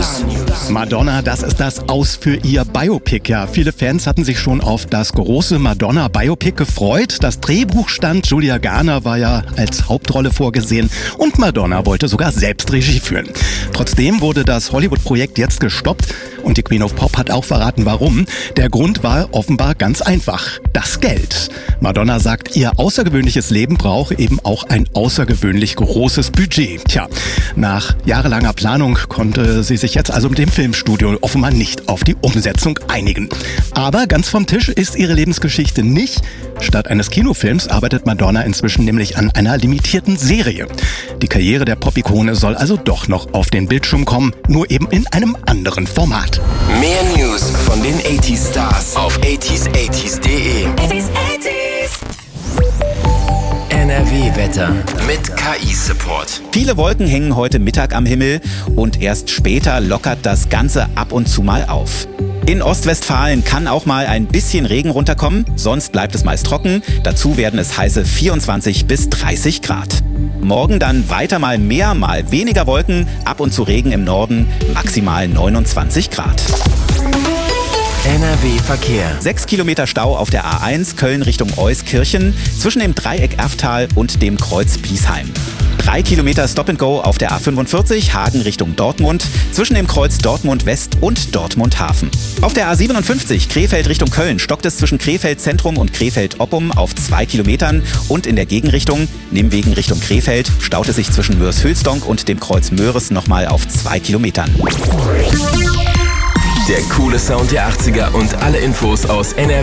Madonna, das ist das Aus für ihr Biopic. Ja, viele Fans hatten sich schon auf das große Madonna-Biopic gefreut. Das Drehbuch stand, Julia Garner war ja als Hauptrolle vorgesehen und Madonna wollte sogar selbst Regie führen. Trotzdem wurde das Hollywood-Projekt jetzt gestoppt und die Queen of Pop hat auch verraten, warum. Der Grund war offenbar ganz einfach: das Geld. Madonna sagt, ihr außergewöhnliches Leben brauche eben auch ein außergewöhnlich großes Budget. Tja, nach jahrelanger Planung konnte sie sich jetzt also mit dem Filmstudio offenbar nicht auf die Umsetzung einigen. Aber ganz vom Tisch ist ihre Lebensgeschichte nicht. Statt eines Kinofilms arbeitet Madonna inzwischen nämlich an einer limitierten Serie. Die Karriere der Pop-Ikone soll also doch noch auf den Bildschirm kommen, nur eben in einem anderen Format. Mehr News von den 80s Stars auf 80s80s.de. NRW-Wetter mit KI-Support. Viele Wolken hängen heute Mittag am Himmel und erst später lockert das Ganze ab und zu mal auf. In Ostwestfalen kann auch mal ein bisschen Regen runterkommen, sonst bleibt es meist trocken. Dazu werden es heiße 24 bis 30 Grad. Morgen dann weiter mal mehr, mal weniger Wolken, ab und zu Regen im Norden, maximal 29 Grad. NRW-Verkehr. 6 Kilometer Stau auf der A1 Köln Richtung Euskirchen zwischen dem Dreieck Erftal und dem Kreuz Biesheim. 3 Kilometer Stop-and-Go auf der A45 Hagen Richtung Dortmund zwischen dem Kreuz Dortmund West und Dortmund Hafen. Auf der A57 Krefeld Richtung Köln stockt es zwischen Krefeld Zentrum und Krefeld Oppum auf 2 Kilometern und in der Gegenrichtung, Nimwegen Richtung Krefeld, staut es sich zwischen Mörs-Hülsdonk und dem Kreuz Möhres nochmal auf 2 Kilometern. Der coole Sound der 80er und alle Infos aus NRW